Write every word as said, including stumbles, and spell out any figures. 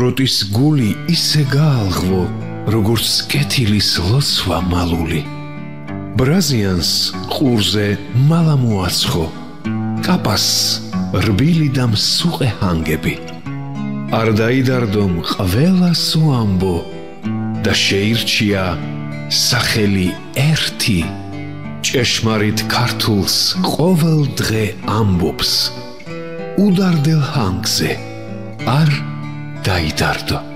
როტის გული ისე გაალღვო, როგორც კეთილის ლოცვა მალული. ბრაზიანს ყურზე მალა მოაცხო, კაპას რბილი და მსუყე ჰანგები. არ დაიდარდომ ყველა სუამბო და შეირჩია სახელი ერთი. ჭეშმარიტ ქართულს ყოველ დღე ამბობს, უდარდელ ჰანგზე არ დაიდარდო.